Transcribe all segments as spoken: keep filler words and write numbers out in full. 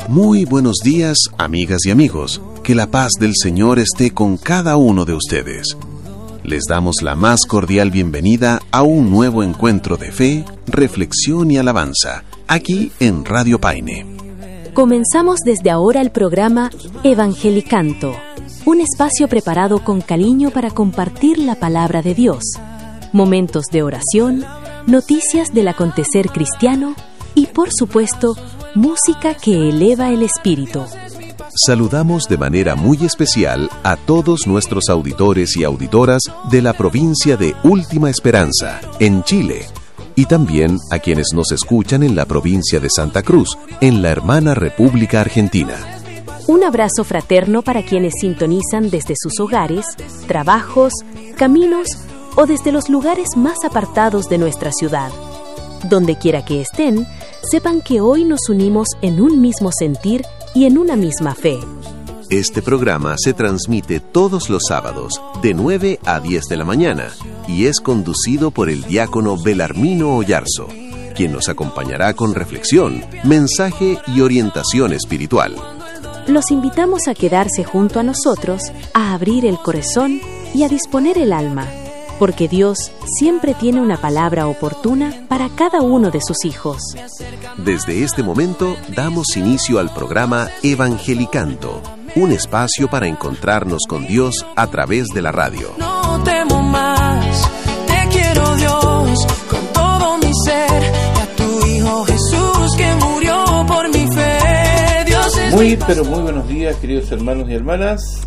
Muy buenos días, amigas y amigos. Que la paz del Señor esté con cada uno de ustedes. Les damos la más cordial bienvenida a un nuevo encuentro de fe, reflexión y alabanza, aquí en Radio Paine. Comenzamos desde ahora el programa Evangelicanto, un espacio preparado con cariño para compartir la palabra de Dios, momentos de oración, noticias del acontecer cristiano y, por supuesto, música que eleva el espíritu. Saludamos de manera muy especial a todos nuestros auditores y auditoras de la provincia de Última Esperanza, en Chile, y también a quienes nos escuchan en la provincia de Santa Cruz, en la hermana República Argentina. Un abrazo fraterno para quienes sintonizan desde sus hogares, trabajos, caminos o desde los lugares más apartados de nuestra ciudad. Donde quiera que estén, sepan que hoy nos unimos en un mismo sentir y en una misma fe. Este programa se transmite todos los sábados de nueve a diez de la mañana y es conducido por el diácono Belarmino Oyarzo, quien nos acompañará con reflexión, mensaje y orientación espiritual. Los invitamos a quedarse junto a nosotros, a abrir el corazón y a disponer el alma, porque Dios siempre tiene una palabra oportuna para cada uno de sus hijos. Desde este momento damos inicio al programa Evangelicanto, un espacio para encontrarnos con Dios a través de la radio. No temo más, te quiero Dios, con todo mi ser, y a tu Hijo Jesús que murió por mi fe. Dios es Muy, mi paz. pero muy buenos días, queridos hermanos y hermanas.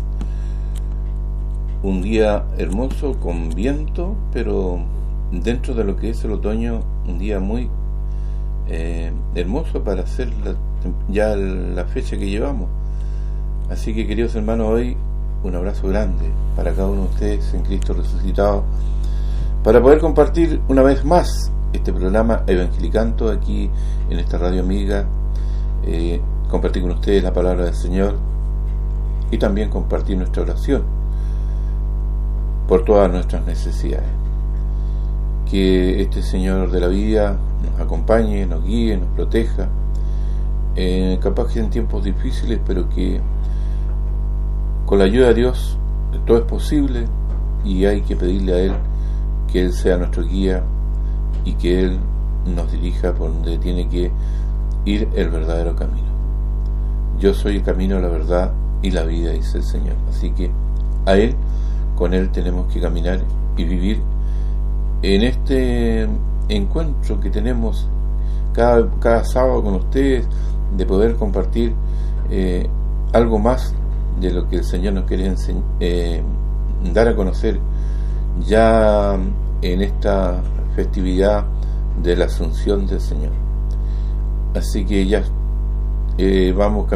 Un día hermoso con viento, pero dentro de lo que es el otoño, un día muy eh, hermoso para hacer la, ya la fecha que llevamos. Así que, queridos hermanos, hoy un abrazo grande para cada uno de ustedes en Cristo resucitado, para poder compartir una vez más este programa Evangelicanto aquí en esta radio amiga, eh, compartir con ustedes la palabra del Señor y también compartir nuestra oración por todas nuestras necesidades. Que este Señor de la vida nos acompañe, nos guíe, nos proteja, eh, capaz que en tiempos difíciles, pero que con la ayuda de Dios todo es posible, y hay que pedirle a Él que Él sea nuestro guía y que Él nos dirija por donde tiene que ir el verdadero camino. Yo soy el camino, la verdad y la vida, dice el Señor. Así que a Él, con Él tenemos que caminar y vivir en este encuentro que tenemos cada, cada sábado con ustedes, de poder compartir eh, algo más de lo que el Señor nos quiere enseñar, eh, dar a conocer ya en esta festividad de la Asunción del Señor. Así que ya eh, vamos